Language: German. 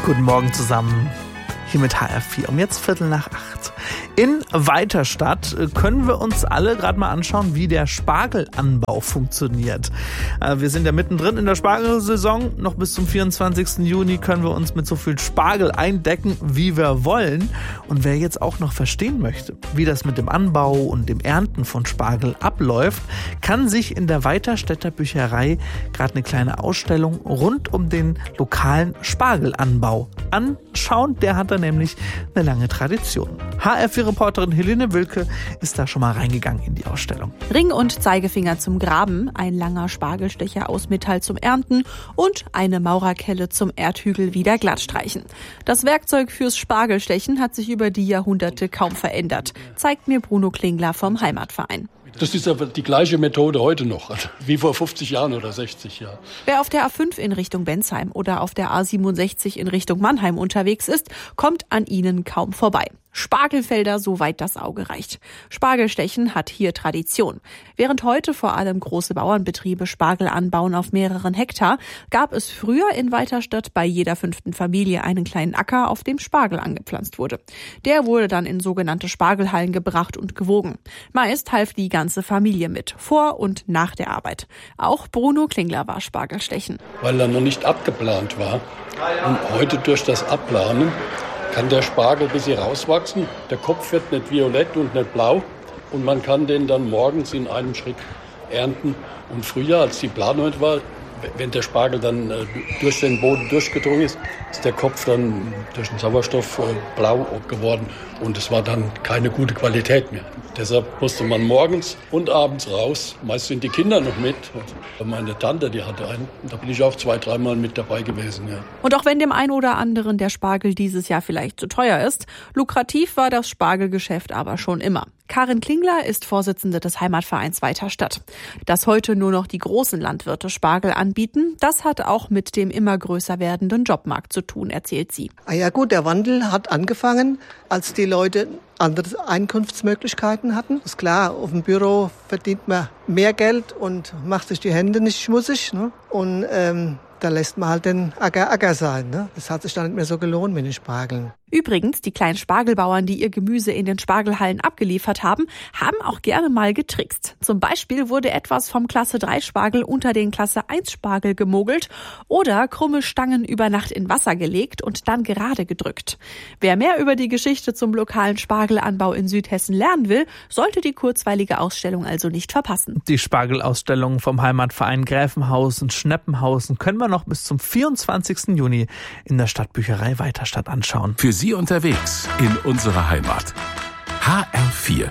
Guten Morgen zusammen, hier mit HR4 um jetzt 7:45. In Weiterstadt können wir uns alle gerade mal anschauen, wie der Spargelanbau funktioniert. Wir sind ja mittendrin in der Spargelsaison. Noch bis zum 24. Juni können wir uns mit so viel Spargel eindecken, wie wir wollen. Und wer jetzt auch noch verstehen möchte, wie das mit dem Anbau und dem Ernten von Spargel abläuft, kann sich in der Weiterstädter Bücherei gerade eine kleine Ausstellung rund um den lokalen Spargelanbau anschauen. Der hat da nämlich eine lange Tradition. HR4-Reporterin Helene Wilke ist da schon mal reingegangen in die Ausstellung. Ring und Zeigefinger zum Graben, ein langer Spargelstecher aus Metall zum Ernten und eine Maurerkelle zum Erdhügel wieder glattstreichen. Das Werkzeug fürs Spargelstechen hat sich über die Jahrhunderte kaum verändert, zeigt mir Bruno Klingler vom Heimatverein. Das ist aber die gleiche Methode heute noch, wie vor 50 Jahren oder 60 Jahren. Wer auf der A5 in Richtung Bensheim oder auf der A67 in Richtung Mannheim unterwegs ist, kommt an ihnen kaum vorbei. Spargelfelder, soweit das Auge reicht. Spargelstechen hat hier Tradition. Während heute vor allem große Bauernbetriebe Spargel anbauen auf mehreren Hektar, gab es früher in Weiterstadt bei jeder 5. Familie einen kleinen Acker, auf dem Spargel angepflanzt wurde. Der wurde dann in sogenannte Spargelhallen gebracht und gewogen. Meist half die ganze Familie mit, vor und nach der Arbeit. Auch Bruno Klingler war Spargelstechen. Weil er noch nicht abgeplant war. Und heute durch das Abplanen kann der Spargel ein bisschen rauswachsen. Der Kopf wird nicht violett und nicht blau. Und man kann den dann morgens in einem Schritt ernten. Und früher, als die Planung war, wenn der Spargel dann durch den Boden durchgedrungen ist, ist der Kopf dann durch den Sauerstoff blau geworden. Und es war dann keine gute Qualität mehr. Deshalb musste man morgens und abends raus. Meist sind die Kinder noch mit. Meine Tante, die hatte einen. Da bin ich auch 2-3 Mal mit dabei gewesen. Ja. Und auch wenn dem einen oder anderen der Spargel dieses Jahr vielleicht zu teuer ist, lukrativ war das Spargelgeschäft aber schon immer. Karin Klingler ist Vorsitzende des Heimatvereins Weiterstadt. Dass heute nur noch die großen Landwirte Spargel anbieten, das hat auch mit dem immer größer werdenden Jobmarkt zu tun, erzählt sie. Ja gut, der Wandel hat angefangen, als die Leute andere Einkunftsmöglichkeiten hatten. Ist klar, auf dem Büro verdient man mehr Geld und macht sich die Hände nicht schmutzig. Ne? Und da lässt man halt den Acker sein. Ne? Das hat sich dann nicht mehr so gelohnt mit den Spargeln. Übrigens, die kleinen Spargelbauern, die ihr Gemüse in den Spargelhallen abgeliefert haben, haben auch gerne mal getrickst. Zum Beispiel wurde etwas vom Klasse 3 Spargel unter den Klasse 1 Spargel gemogelt oder krumme Stangen über Nacht in Wasser gelegt und dann gerade gedrückt. Wer mehr über die Geschichte zum lokalen Spargelanbau in Südhessen lernen will, sollte die kurzweilige Ausstellung also nicht verpassen. Die Spargelausstellung vom Heimatverein Gräfenhausen-Schneppenhausen können wir noch bis zum 24. Juni in der Stadtbücherei Weiterstadt anschauen. Für Sie unterwegs in unserer Heimat. HR4